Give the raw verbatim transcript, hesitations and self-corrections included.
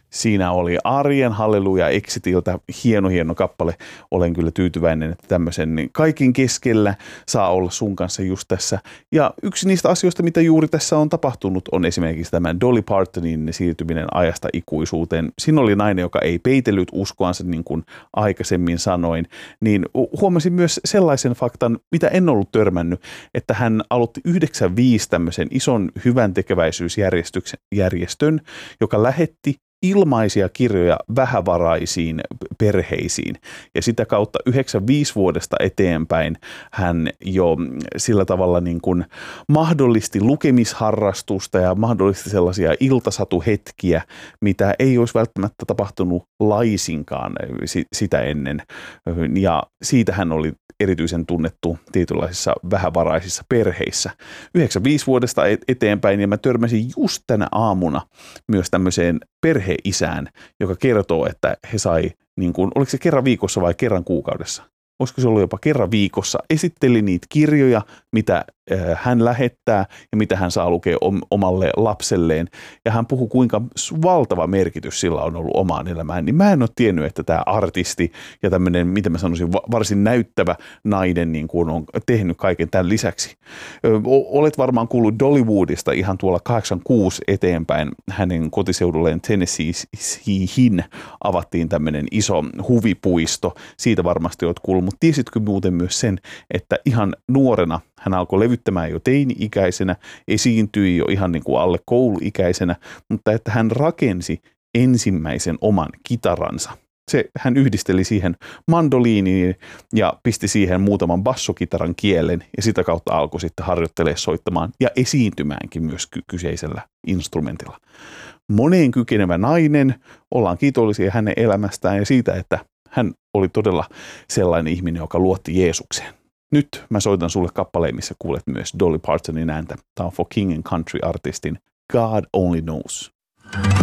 Siinä oli Arjen Halleluja Exitiltä. Hieno, hieno kappale. Olen kyllä tyytyväinen, että tämmöisen niin kaikin keskellä saa olla sun kanssa just tässä. Ja yksi niistä asioista, mitä juuri tässä on tapahtunut, on esimerkiksi tämä Dolly Partonin siirtyminen ajasta ikuisuuteen. Siinä oli nainen, joka ei peitellyt uskoansa, niin kuin aikaisemmin sanoin. Niin huomasin myös sellaisen faktan, mitä en ollut törmännyt, että hän aloitti yhdeksänkymmentäviisi tämmöisen ison hyvän tekeväisyysjärjestön, joka lähetti ilmaisia kirjoja vähävaraisiin perheisiin. Ja sitä kautta yhdeksänkymmentäviisi vuodesta eteenpäin hän jo sillä tavalla niin kuin mahdollisti lukemisharrastusta ja mahdollisti sellaisia iltasatuhetkiä, mitä ei olisi välttämättä tapahtunut laisinkaan sitä ennen. Ja siitä hän oli erityisen tunnettu tietynlaisissa vähävaraisissa perheissä. yhdeksänkymmentäviisi vuodesta eteenpäin, ja mä törmäsin just tänä aamuna myös tämmöiseen perheisään, joka kertoo, että he sai, niin kuin, oliko se kerran viikossa vai kerran kuukaudessa? Olisiko se ollut jopa kerran viikossa, esitteli niitä kirjoja, mitä hän lähettää ja mitä hän saa lukea omalle lapselleen. Ja hän puhui, kuinka valtava merkitys sillä on ollut omaan elämään. Niin mä en ole tiennyt, että tämä artisti ja tämmöinen, mitä mä sanoisin, varsin näyttävä nainen niin kuin on tehnyt kaiken tämän lisäksi. Olet varmaan kuullut Dollywoodista ihan tuolla kahdeksankymmentäkuusi eteenpäin. Hänen kotiseudulleen Tennesseehin avattiin tämmöinen iso huvipuisto. Siitä varmasti olet kuullut, mutta tiesitkö muuten myös sen, että ihan nuorena hän alkoi levyttämään jo teini-ikäisenä, esiintyi jo ihan niin kuin alle kouluikäisenä, mutta että hän rakensi ensimmäisen oman kitaransa. Se, hän yhdisteli siihen mandoliiniin ja pisti siihen muutaman bassokitaran kielen ja sitä kautta alkoi sitten harjoittelemaan soittamaan ja esiintymäänkin myös ky- kyseisellä instrumentilla. Moneen kykenevä nainen, ollaan kiitollisia hänen elämästään ja siitä, että hän oli todella sellainen ihminen, joka luotti Jeesukseen. Nyt mä soitan sulle kappaleen, missä kuulet myös Dolly Partonin ääntä. Tämä on For King and Country -artistin God Only Knows.